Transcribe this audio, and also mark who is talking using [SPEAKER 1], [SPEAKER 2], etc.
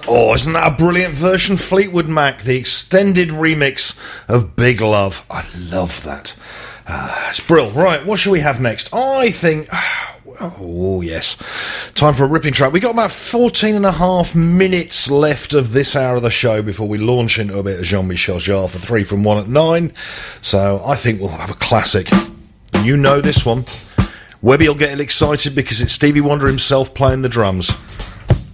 [SPEAKER 1] Oh, isn't that a brilliant version? Fleetwood Mac, the extended remix of Big Love. I love that. It's brilliant. Right, what shall we have next? I think... Oh, yes. Time for a ripping track. We got about 14 and a half minutes left of this hour of the show before we launch into a bit of Jean-Michel Jarre for 3 from 1 at 9. So I think we'll have a classic. You know this one. Webby will get excited because it's Stevie Wonder himself playing the drums.